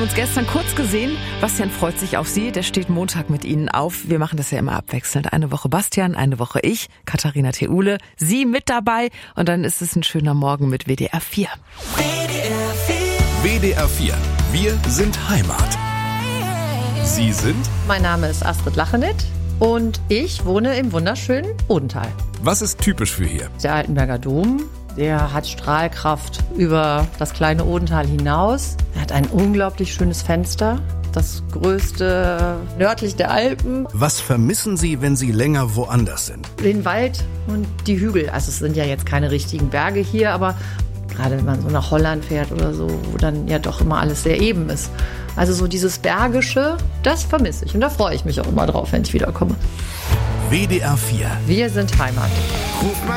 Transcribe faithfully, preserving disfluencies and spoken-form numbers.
uns gestern kurz gesehen. Bastian freut sich auf Sie. Der steht Montag mit Ihnen auf. Wir machen das ja immer abwechselnd. Eine Woche Bastian, eine Woche ich, Katharina Theule. Sie mit dabei. Und dann ist es ein schöner Morgen mit W D R vier. W D R vier. Wir sind Heimat. Sie sind? Mein Name ist Astrid Lachenet und ich wohne im wunderschönen Odenthal. Was ist typisch für hier? Der Altenberger Dom, der hat Strahlkraft über das kleine Odenthal hinaus. Er hat ein unglaublich schönes Fenster, das größte nördlich der Alpen. Was vermissen Sie, wenn Sie länger woanders sind? Den Wald und die Hügel. Also es sind ja jetzt keine richtigen Berge hier, aber gerade wenn man so nach Holland fährt oder so, wo dann ja doch immer alles sehr eben ist. Also so dieses Bergische, das vermisse ich. Und da freue ich mich auch immer drauf, wenn ich wiederkomme. W D R vier. Wir sind Heimat.